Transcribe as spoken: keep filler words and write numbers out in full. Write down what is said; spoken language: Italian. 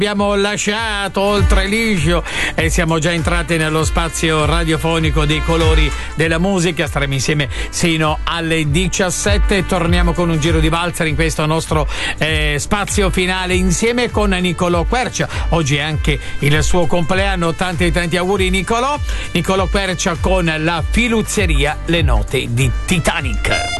abbiamo lasciato oltre liscio e siamo già entrati nello spazio radiofonico dei colori della musica. Staremo insieme sino alle diciassette e torniamo con un giro di valzer in questo nostro eh, spazio finale insieme con Nicolò Quercia. Oggi è anche il suo compleanno, tanti tanti auguri Nicolò. Nicolò Quercia con la Filuzzeria Le Note di Titanic.